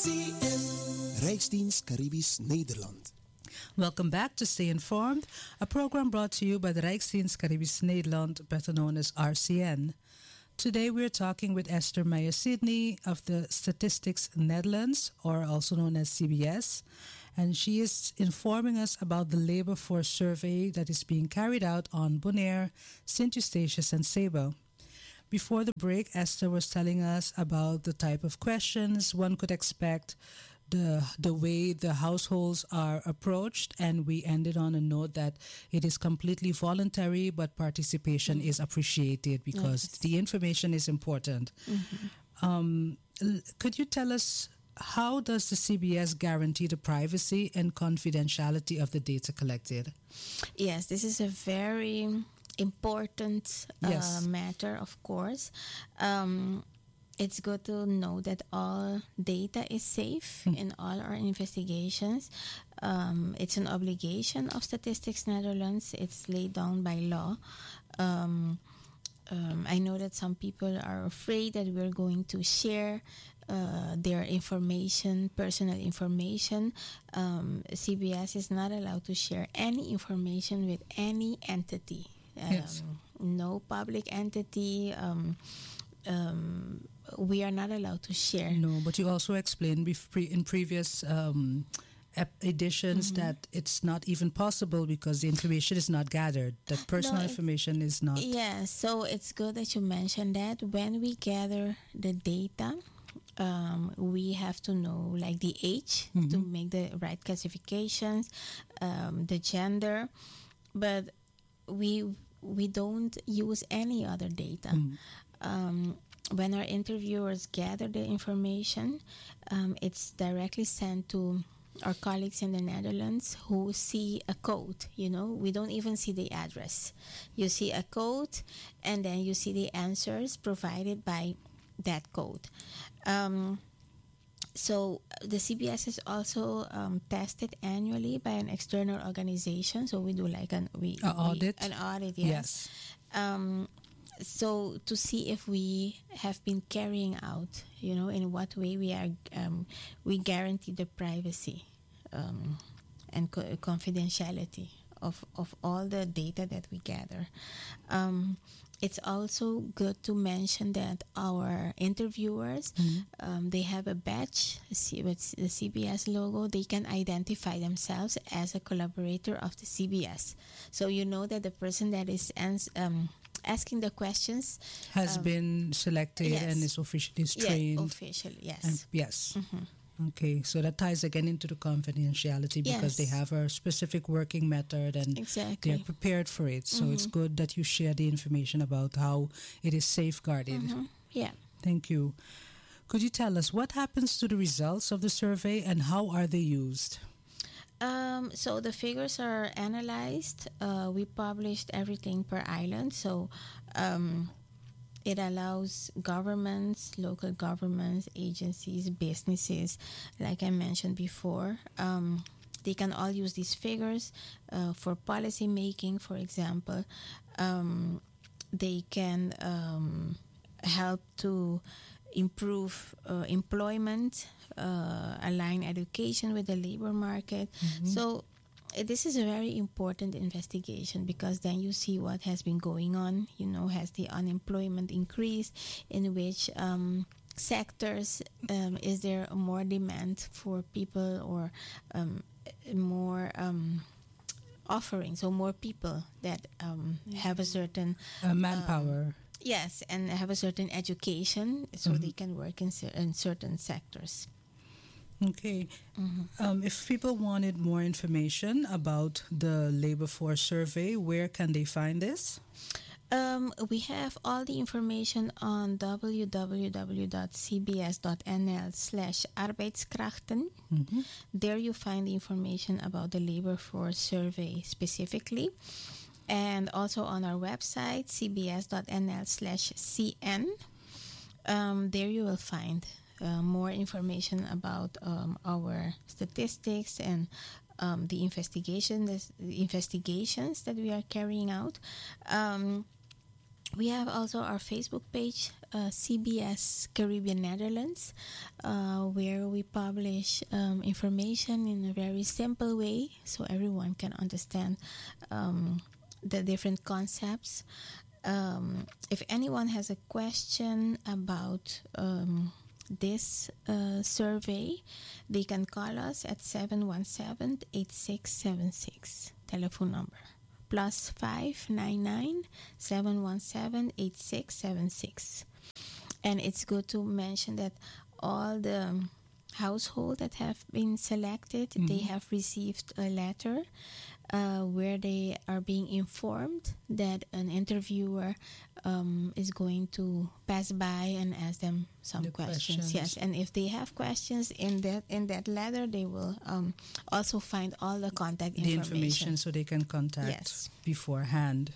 RCN, Rijksdienst Caribisch Nederland. Welcome back to Stay Informed, a program brought to you by the Rijksdienst Caribisch Nederland, better known as RCN. Today we're talking with Esther Meijer-Sidney of the Statistics Netherlands, or also known as CBS, and she is informing us about the labor force survey that is being carried out on Bonaire, St. Eustatius, and Saba. Before the break, Esther was telling us about the type of questions one could expect, the way the households are approached, and we ended on a note that it is completely voluntary, but participation is appreciated because the information is important. Could you tell us, how does the CBS guarantee the privacy and confidentiality of the data collected? Yes, this is a very important matter, of course. It's good to know that all data is safe in all our investigations. It's an obligation of Statistics Netherlands. It's laid down by law. I know that some people are afraid that we're going to share their information, personal information. CBS is not allowed to share any information with any entity. No public entity. We are not allowed to share. No, but you also explained in previous editions that it's not even possible because the information is not gathered. That personal information is not. Yeah, so it's good that you mentioned that. When we gather the data, we have to know like the age to make the right classifications, the gender, but we don't use any other data. When our interviewers gather the information, it's directly sent to our colleagues in the Netherlands who see a code. We don't even see the address. You see a code, and then you see the answers provided by that code. So the CBS is also tested annually by an external organization. So we do like an audit. An audit, yes. So to see if we have been carrying out, in what way we guarantee the privacy and confidentiality of all the data that we gather. It's also good to mention that our interviewers, they have a badge with the CBS logo. They can identify themselves as a collaborator of the CBS. So you know that the person that is asking the questions has been selected and is officially trained. Officially, yes. And, yes. Okay, so that ties again into the confidentiality because they have a specific working method and they're prepared for it. So it's good that you share the information about how it is safeguarded. Yeah. Thank you. Could you tell us what happens to the results of the survey and how are they used? So the figures are analyzed. We published everything per island. So it allows governments, local governments, agencies, businesses, like I mentioned before. They can all use these figures for policy making, for example. They can help to improve employment, align education with the labor market. So this is a very important investigation because then you see what has been going on. Has the unemployment increased? In which sectors is there more demand for people or more offering? So more people that have a certain manpower. Yes, and have a certain education so they can work in certain sectors. Okay. If people wanted more information about the labor force survey, where can they find this? We have all the information on www.cbs.nl/arbeidskrachten. There you find the information about the labor force survey specifically. And also on our website, cbs.nl/cn. There you will find more information about our statistics and the investigations that we are carrying out. We have also our Facebook page, CBS Caribbean Netherlands, where we publish information in a very simple way so everyone can understand the different concepts. If anyone has a question about this survey, they can call us at 717-8676, telephone number, plus 599-717-8676. And it's good to mention that all the households that have been selected, they have received a letter where they are being informed that an interviewer is going to pass by and ask them some questions. Yes, and if they have questions in that letter, they will also find all the contact information. The information so they can contact beforehand.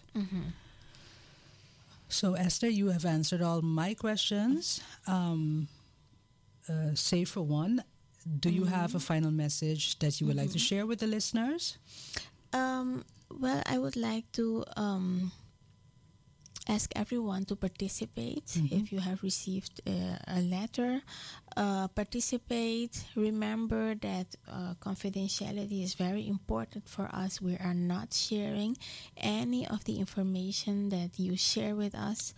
So Esther, you have answered all my questions. Save for one, do you have a final message that you would like to share with the listeners? Well, I would like to ask everyone to participate. If you have received a letter, participate. Remember that confidentiality is very important for us. We are not sharing any of the information that you share with us.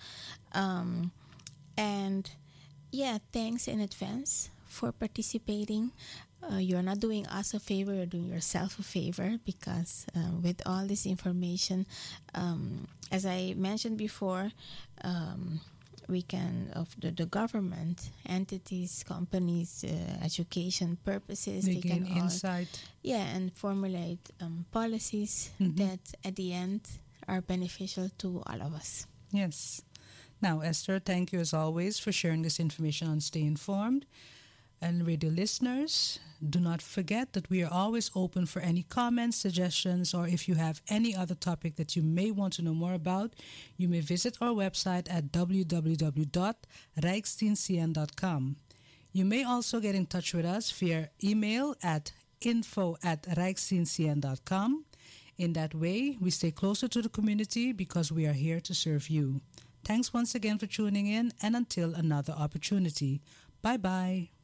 And yeah, thanks in advance for participating. You're not doing us a favor, you're doing yourself a favor, because with all this information, as I mentioned before, we can, of the government, entities, companies, education purposes, they can insight. And formulate policies that at the end are beneficial to all of us. Yes. Now, Esther, thank you as always for sharing this information on Stay Informed. And radio listeners, do not forget that we are always open for any comments, suggestions, or if you have any other topic that you may want to know more about, you may visit our website at www.rijksdienstcn.com. You may also get in touch with us via email at info@rijksdienstcn.com. In that way, we stay closer to the community because we are here to serve you. Thanks once again for tuning in, and until another opportunity. Bye-bye.